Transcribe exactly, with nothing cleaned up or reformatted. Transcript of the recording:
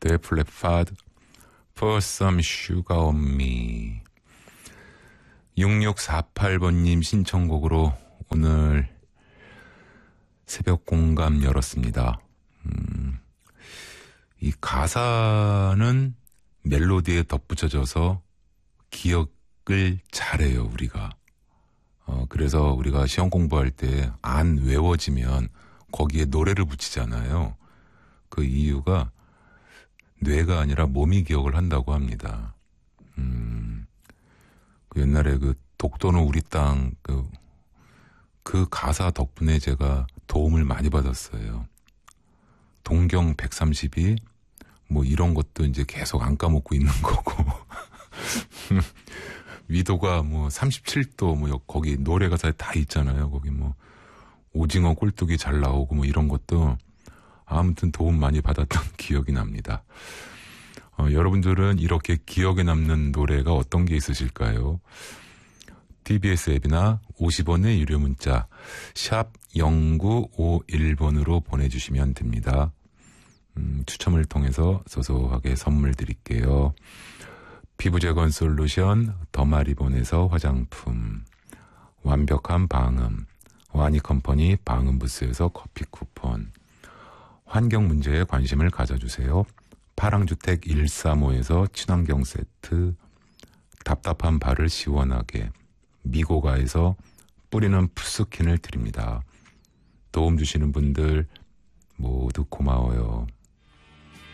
Def Leppard, Pour Some Sugar on Me. 육육사팔 번님 신청곡으로 오늘 새벽 공감 열었습니다. 음, 이 가사는 멜로디에 덧붙여져서 기억을 잘해요, 우리가. 어, 그래서 우리가 시험 공부할 때 안 외워지면 거기에 노래를 붙이잖아요. 그 이유가 뇌가 아니라 몸이 기억을 한다고 합니다. 음, 그 옛날에 그 독도는 우리 땅, 그, 그 가사 덕분에 제가 도움을 많이 받았어요. 동경 백삼십이, 뭐 이런 것도 이제 계속 안 까먹고 있는 거고. 위도가 뭐 삼십칠 도, 뭐 거기 노래 가사에 다 있잖아요. 거기 뭐 오징어 꼴뚜기 잘 나오고 뭐 이런 것도 아무튼 도움 많이 받았던 기억이 납니다. 어, 여러분들은 이렇게 기억에 남는 노래가 어떤 게 있으실까요? 티비에스 앱이나 오십 원의 유료 문자 샵 공구오일 번으로 보내주시면 됩니다. 음, 추첨을 통해서 소소하게 선물 드릴게요. 피부재건 솔루션 더마리본에서 화장품, 완벽한 방음 와니컴퍼니 방음부스에서 커피 쿠폰, 환경 문제에 관심을 가져주세요. 파랑주택 백삼십오에서 친환경 세트, 답답한 발을 시원하게 미고가에서 뿌리는 푸스킨을 드립니다. 도움 주시는 분들 모두 고마워요.